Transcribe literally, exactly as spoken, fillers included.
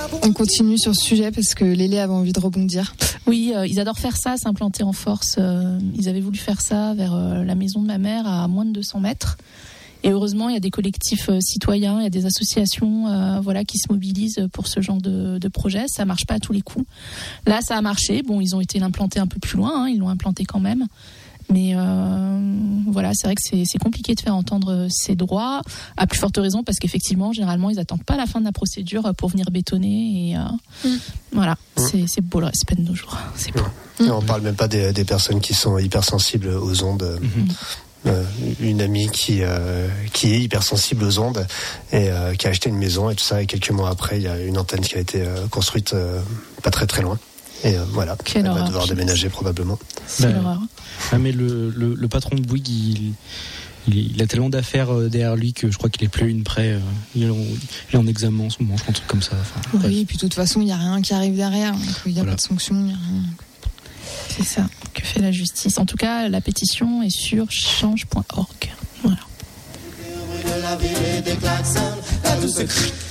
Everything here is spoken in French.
On continue sur ce sujet parce que Lélé avait envie de rebondir. Oui, euh, ils adorent faire ça, s'implanter en force. Euh, ils avaient voulu faire ça vers euh, la maison de ma mère à moins de deux cents mètres. Et heureusement, il y a des collectifs euh, citoyens, il y a des associations euh, voilà, qui se mobilisent pour ce genre de, de projet. Ça marche pas à tous les coups. Là, ça a marché. Bon, ils ont été l'implanter un peu plus loin, hein, ils l'ont implanté quand même. Mais euh, voilà, c'est vrai que c'est, c'est compliqué de faire entendre ces droits, à plus forte raison parce qu'effectivement, généralement, ils n'attendent pas la fin de la procédure pour venir bétonner. Et euh, mmh. voilà, mmh. c'est, c'est beau le respect de nos jours. C'est beau. Mmh. Et on parle même pas des, des personnes qui sont hypersensibles aux ondes. Mmh. Euh, une amie qui euh, qui est hypersensible aux ondes et euh, qui a acheté une maison et tout ça. Et quelques mois après, il y a une antenne qui a été euh, construite euh, pas très très loin. Et euh, voilà, Quelle elle horreur, va devoir déménager probablement. C'est bah, l'horreur. Ah mais le, le, le patron de Bouygues, il, il, il a tellement d'affaires derrière lui que je crois qu'il est plus une près. Il est en, il est en examen en ce moment, je crois, un truc comme ça. Enfin, oui, bref. et puis de toute façon, il n'y a rien qui arrive derrière. Il n'y a voilà. pas de sanction, il n'y a rien. C'est ça, que fait la justice. En tout cas, la pétition est sur change point org. Voilà.